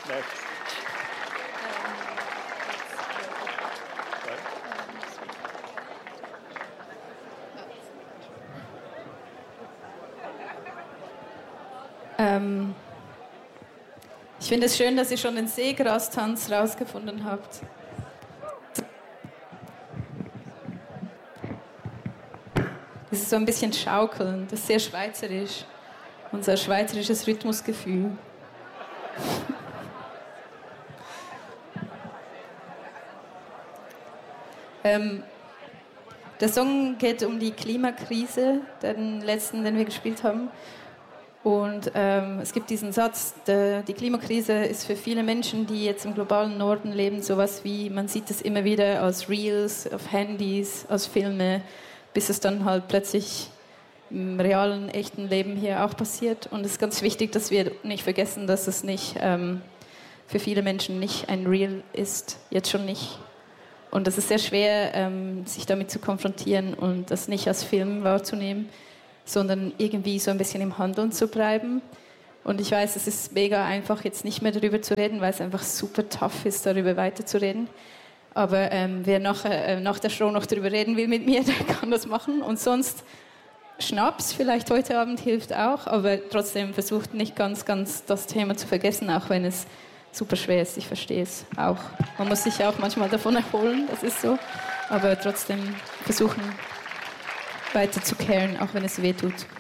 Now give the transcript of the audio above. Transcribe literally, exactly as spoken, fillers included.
Ähm, ich finde es schön, dass ihr schon den Seegrastanz rausgefunden habt. Das ist so ein bisschen Schaukeln, das ist sehr schweizerisch. Unser schweizerisches Rhythmusgefühl. ähm, der Song geht um die Klimakrise, den letzten, den wir gespielt haben. Und ähm, es gibt diesen Satz, der, die Klimakrise ist für viele Menschen, die jetzt im globalen Norden leben, sowas wie, man sieht es immer wieder aus Reels, auf Handys, aus Filmen, bis es dann halt plötzlich im realen, echten Leben hier auch passiert. Und es ist ganz wichtig, dass wir nicht vergessen, dass es nicht ähm, für viele Menschen nicht ein Real ist, jetzt schon nicht. Und es ist sehr schwer, ähm, sich damit zu konfrontieren und das nicht als Film wahrzunehmen, sondern irgendwie so ein bisschen im Handeln zu bleiben. Und ich weiß, es ist mega einfach, jetzt nicht mehr darüber zu reden, weil es einfach super tough ist, darüber weiterzureden. Aber ähm, wer nachher, äh, nach der Show noch darüber reden will mit mir, der kann das machen. Und sonst Schnaps vielleicht heute Abend hilft auch, aber trotzdem versucht nicht ganz, ganz das Thema zu vergessen, auch wenn es super schwer ist. Ich verstehe es auch. Man muss sich auch manchmal davon erholen, das ist so. Aber trotzdem versuchen, weiter zu caren, auch wenn es weh tut.